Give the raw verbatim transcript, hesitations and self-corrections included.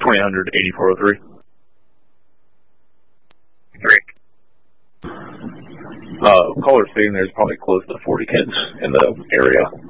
twenty hundred eighty-four oh three. Three. Uh, caller stating there's probably close to forty kids in the area.